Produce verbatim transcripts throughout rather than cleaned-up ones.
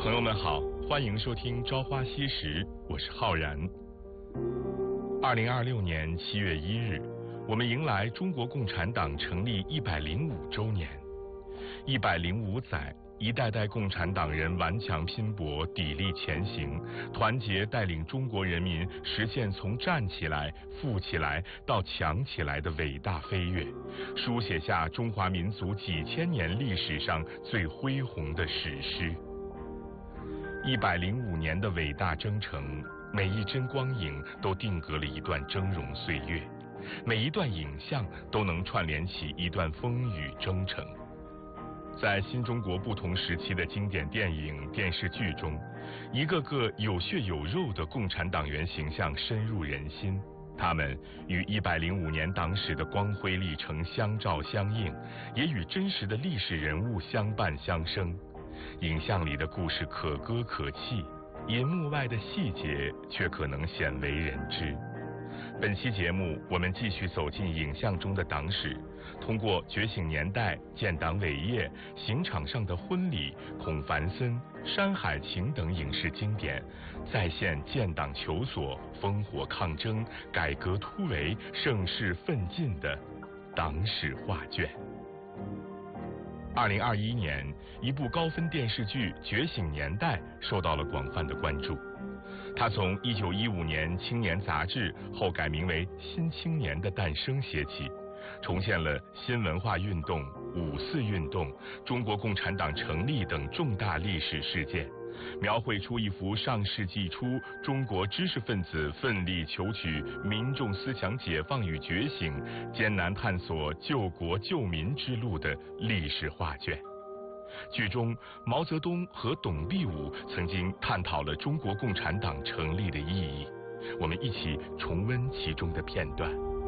朋友们好，欢迎收听《朝花夕拾》，我是浩然。二零二六年七月一日，我们迎来中国共产党成立一百零五周年。一百零五载，一代代共产党人顽强拼搏，砥砺前行，团结带领中国人民实现从站起来、富起来到强起来的伟大飞跃，书写下中华民族几千年历史上最恢宏的史诗。一百零五年的伟大征程，每一帧光影都定格了一段峥嵘岁月，每一段影像都能串联起一段风雨征程。在新中国不同时期的经典电影、电视剧中，一个个有血有肉的共产党员形象深入人心，他们与一百零五年党史的光辉历程相照相应，也与真实的历史人物相伴相生。影像里的故事可歌可泣，银幕外的细节却可能鲜为人知。本期节目，我们继续走进影像中的党史，通过《觉醒年代》、建党伟业、刑场上的婚礼、孔繁森、山海情等影视经典，再现建党求索、烽火抗争、改革突围、盛世奋进的党史画卷。二零二一年，一部高分电视剧《觉醒年代》受到了广泛的关注。它从一九一五年《青年》杂志后改名为《新青年》的诞生写起，重现了新文化运动、五四运动、中国共产党成立等重大历史事件，描绘出一幅上世纪初中国知识分子奋力求取民众思想解放与觉醒、艰难探索救国救民之路的历史画卷。剧中，毛泽东和董必武曾经探讨了中国共产党成立的意义。我们一起重温其中的片段。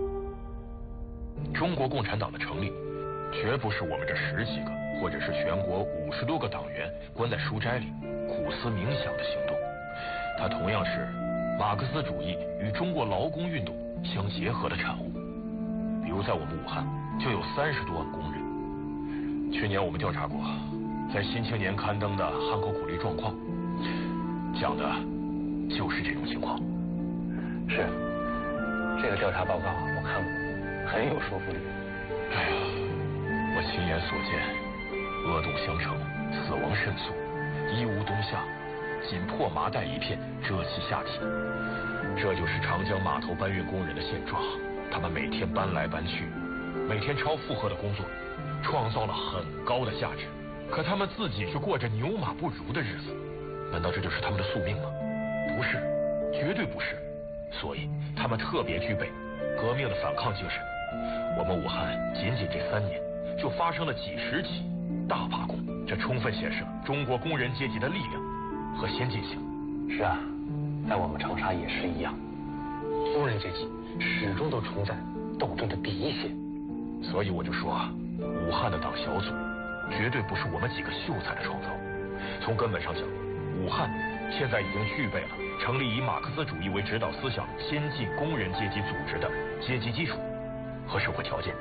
中国共产党的成立，绝不是我们这十几个或者是全国五十多个党员关在书斋里苦思冥想的行动，它同样是马克思主义与中国劳工运动相结合的产物。比如在我们武汉就有三十多万工人。去年我们调查过，在《新青年》刊登的汉口苦力状况，讲的就是这种情况。 是，这个调查报告我看过，很有说服力。 哎呀，我亲眼所见，恶动相承，死亡甚速，衣无冬夏，仅破麻袋一片，遮其下体。这就是长江码头搬运工人的现状。他们每天搬来搬去，每天超负荷的工作，创造了很高的价值，可他们自己却过着牛马不如的日子。难道这就是他们的宿命吗？不是，绝对不是。所以他们特别具备革命的反抗精神。我们武汉仅仅这三年就发生了几十起大罢工，这充分显示了中国工人阶级的力量和先进性。 是啊，在我们长沙也是一样，工人阶级始终都处在斗争的第一线。 所以我就说，武汉的党小组绝对不是我们几个秀才的创造。从根本上讲，武汉现在已经具备了成立以马克思主义为指导思想先进工人阶级组织的阶级基础和社会条件。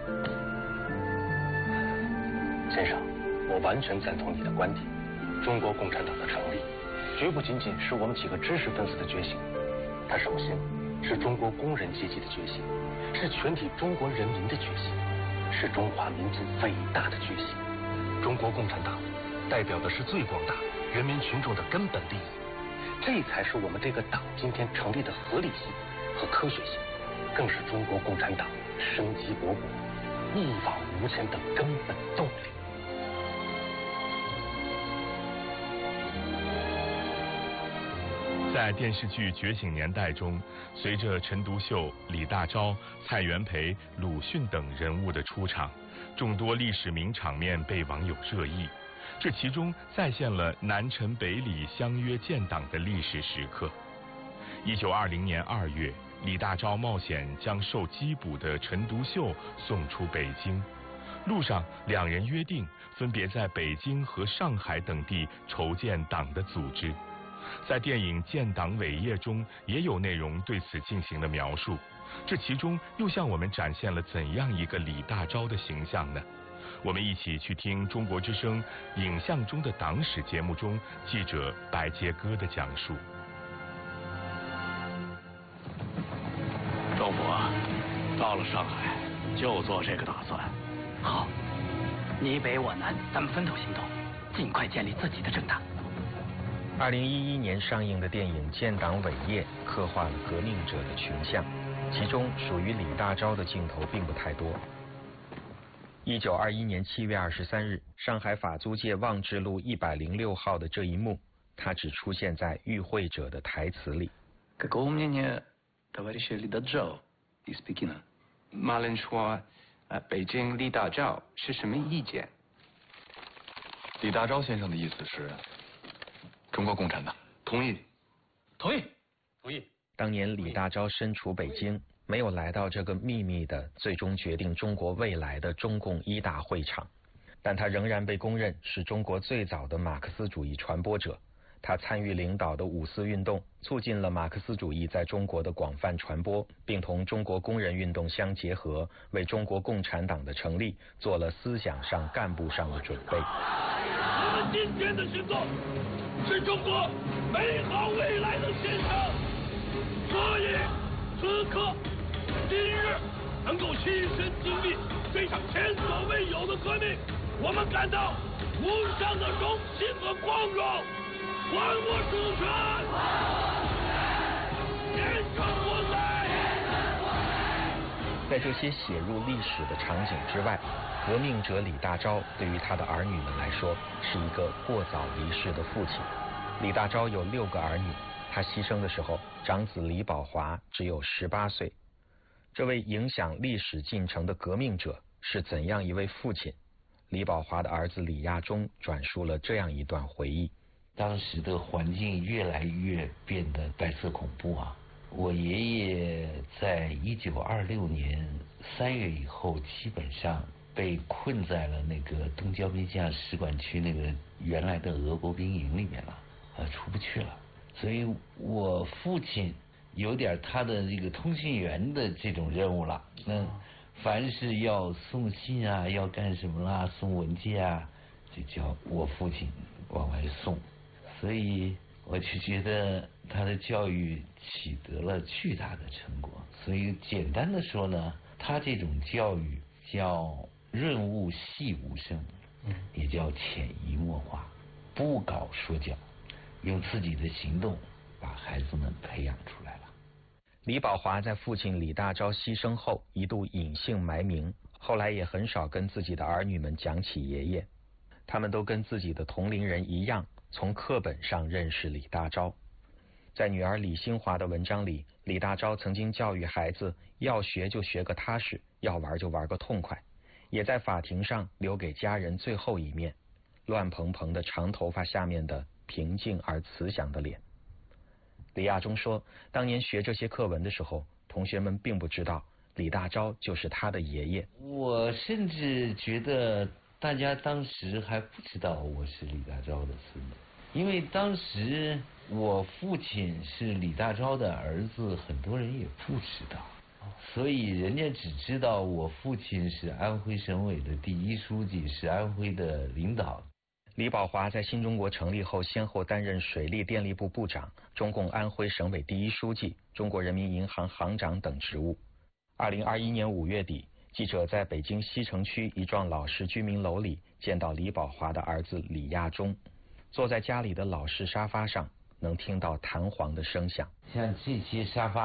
先生，我完全赞同你的观点。中国共产党的成立，绝不仅仅是我们几个知识分子的觉醒，它首先是中国工人阶级的觉醒，是全体中国人民的觉醒，是中华民族伟大的觉醒。中国共产党代表的是最广大人民群众的根本利益，这才是我们这个党今天成立的合理性和科学性，更是中国共产党生机勃勃、一往无前的根本动力。 在电视剧《觉醒年代》中，随着陈独秀、李大钊、蔡元培、鲁迅等人物的出场，众多历史名场面被网友热议。这其中再现了南陈北李相约建党的历史时刻。一九二零年二月，李大钊冒险将受缉捕的陈独秀送出北京，路上两人约定分别在北京和上海等地筹建党的组织。在电影《建党伟业》中也有内容对此进行了描述，这其中又向我们展现了怎样一个李大钊的形象呢？ 我们一起去听中国之声影像中的党史节目中记者白杰歌的讲述。 周伯，到了上海就做这个打算。 好，你北我南，咱们分头行动，尽快建立自己的政党。 二零一一年上映的电影《建党伟业》刻画了革命者的群像，其中属于李大钊的镜头并不太多。一九二一年七月二十三日，上海法租界望志路一百零六号的这一幕，它只出现在与会者的台词里。 Какого мнения товарища Ли Дажао из Пекина? 马伦说，呃，北京李大钊是什么意见？ 李大钊先生的意思是，中国共产党同意， 同意，同意。 当年李大钊身处北京，没有来到这个秘密的、最终决定中国未来的中共一大会场，但他仍然被公认是中国最早的马克思主义传播者。他参与领导的五四运动，促进了马克思主义在中国的广泛传播，并同中国工人运动相结合，为中国共产党的成立做了思想上、干部上的准备。 我们今天的行动是中国美好未来的献上，所以此刻今日能够亲身经历这场前所未有的革命，我们感到无上的荣幸和光荣。还我主权！坚守我在！ 在这些写入历史的场景之外，革命者李大钊对于他的儿女们来说是一个过早离世的父亲。李大钊有六个儿女，他牺牲的时候，长子李宝华只有十八岁。这位影响历史进程的革命者是怎样一位父亲？李宝华的儿子李亚中转述了这样一段回忆。 当时的环境越来越变得白色恐怖啊！我爷爷在一九二六年三月以后，基本上被困在了那个东交民巷使馆区那个原来的俄国兵营里面了，呃，出不去了。所以我父亲有点他的这个通信员的这种任务了。那凡是要送信啊，要干什么啦，送文件啊，就叫我父亲往外送。所以我就觉得他的教育取得了巨大的成果。所以简单的说呢，他这种教育叫润物细无声，也叫潜移默化，不搞说教，用自己的行动把孩子们培养出来了。 李宝华在父亲李大钊牺牲后一度隐姓埋名，后来也很少跟自己的儿女们讲起爷爷。他们都跟自己的同龄人一样，从课本上认识李大钊。在女儿李新华的文章里，李大钊曾经教育孩子要学就学个踏实，要玩就玩个痛快，也在法庭上留给家人最后一面，乱蓬蓬的长头发下面的平静而慈祥的脸。李亚中说，当年学这些课文的时候，同学们并不知道李大钊就是他的爷爷。 我甚至觉得大家当时还不知道我是李大钊的孙子，因为当时我父亲是李大钊的儿子，很多人也不知道，所以人家只知道我父亲是安徽省委的第一书记，是安徽的领导。 李宝华在新中国成立后，先后担任水利电力部部长、中共安徽省委第一书记、中国人民银行行长等职务。二零二一年五月底，记者在北京西城区一幢老式居民楼里见到李宝华的儿子李亚中，坐在家里的老式沙发上，能听到弹簧的声响。 像这些沙发